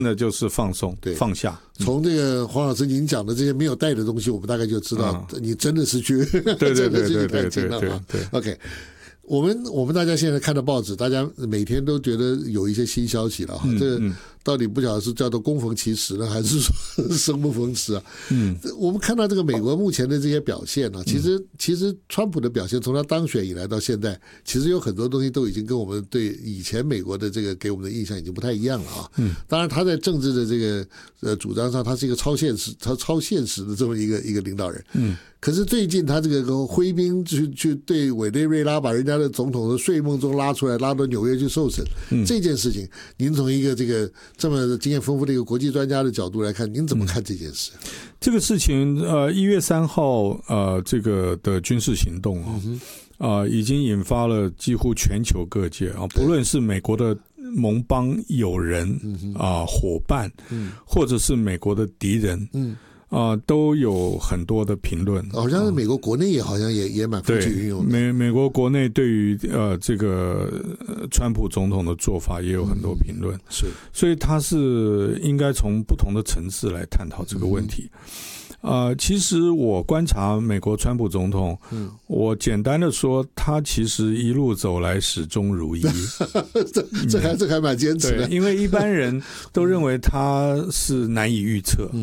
那就是放松，放下。 从这个黄老师您讲的这些没有带的东西，我们大概就知道你真的是去， 对真的是去探亲了啊。 对 OK。我们大家现在看到报纸，大家每天都觉得有一些新消息了哈。这个到底不晓得是叫做恭逢其时呢，还是说生不逢时啊？我们看到这个美国目前的这些表现呢，其实川普的表现从他当选以来到现在，其实有很多东西都已经跟我们对以前美国的这个给我们的印象已经不太一样了啊。当然他在政治的这个主张上，他是一个超现实的这么一个领导人。可是最近他这个挥兵去对委内瑞拉把人家的总统的睡梦中拉出来，拉到纽约去受审，这件事情，您从一个这个这么经验丰富的一个国际专家的角度来看，您怎么看这件事？ 这个事情1月3号这个的军事行动已经引发了几乎全球各界啊，不论是美国的盟邦友人伙伴，或者是美国的敌人，都有很多的评论， 好像是美国国内也好像也蛮风起云涌的。美国国内对于这个川普总统的做法也有很多评论， 是， 所以他是应该从不同的层次来探讨这个问题。其实我观察美国川普总统，我简单的说，他其实一路走来始终如一。 这还蛮坚持的， 因为一般人都认为他是难以预测。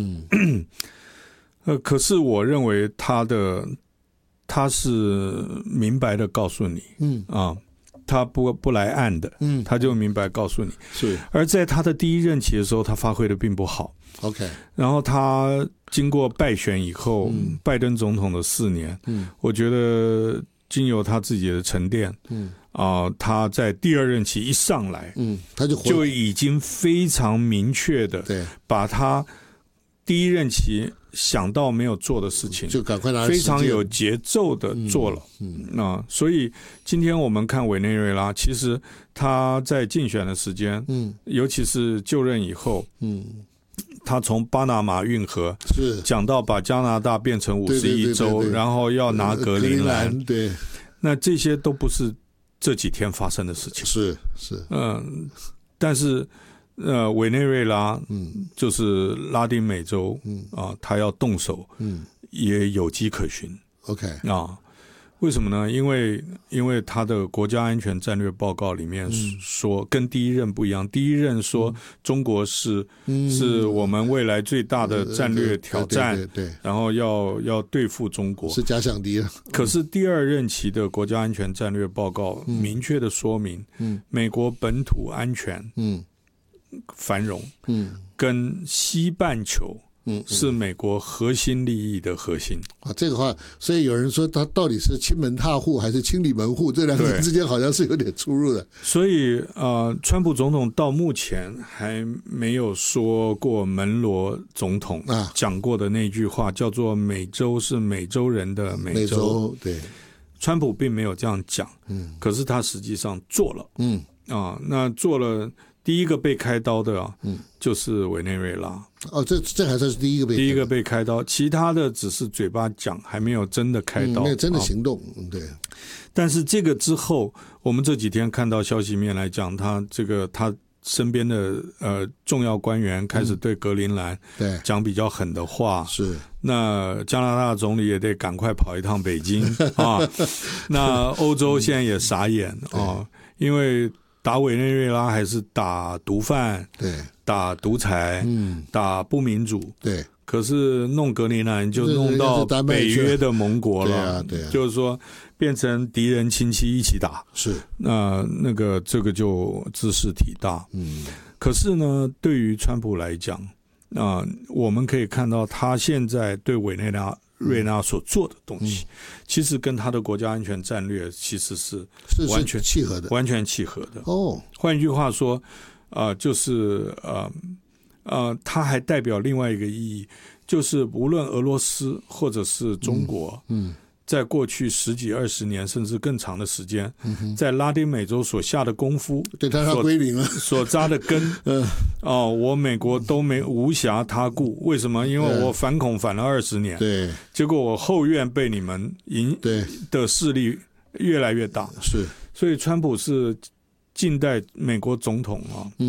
可是我认为他是明白的告诉你，他不来暗的，他就明白告诉你。 是。 而在他的第一任期的时候，他发挥的并不好。 OK。 然后他经过败选以后，拜登总统的4年，我觉得经由他自己的沉淀，他在第2任期一上来， 他就已经非常明确的把他第1任期想到没有做的事情， 就赶快拿来非常有节奏的做了。所以今天我们看委内瑞拉，其实他在竞选的时间，尤其是就任以后，他从巴拿马运河讲到把加拿大变成51州，然后要拿格陵兰， 对， 那这些都不是这几天发生的事情。 是， 但是委内瑞拉，就是拉丁美洲，他要动手，也有迹可循。 OK 为什么呢？因为他的国家安全战略报告里面说，跟第一任不一样。第一任说中国是我们未来最大的战略挑战， 对， 然后要对付中国， 是假想敌。 可是第2任期的国家安全战略报告明确的说明，美国本土安全，繁荣，跟西半球。是美国核心利益的核心这个话，所以有人说他到底是亲门踏户还是清理门户，这两个之间好像是有点出入的。 所以川普总统到目前还没有说过门罗总统讲过的那句话，叫做美洲是美洲人的美洲。 对，川普并没有这样讲，可是他实际上做了。那做了。第一个被开刀的就是委内瑞拉。 这还算是第一个被开刀， 其他的只是嘴巴讲，还没有真的开刀， 没有真的行动。对。 但是这个之后，我们这几天看到消息面来讲，他身边的重要官员开始对格陵兰讲比较狠的话。 是。 那加拿大总理也得赶快跑一趟北京那欧洲现在也傻眼因为。打委内瑞拉还是打毒贩， 对， 打独裁，打不民主， 对。 可是弄格陵兰就弄到北约的盟国了， 对啊， 就是说变成敌人亲戚一起打， 是。 这个就茲事体大，可是呢，对于川普来讲，我们可以看到他现在对委内瑞拉所做的东西，其实跟他的国家安全战略其实是完全契合的， 完全契合的。换一句话说，就是它还代表另外一个意义，就是无论俄罗斯或者是中国，在过去10几20年甚至更长的时间，在拉丁美洲所下的功夫， 对他归零了， 所扎的根，我美国都无暇他顾。为什么？因为我反恐反了20年， 对， 结果我后院被你们的势力越来越大， 是。 所以川普是近代美国总统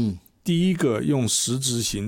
第一个用实质行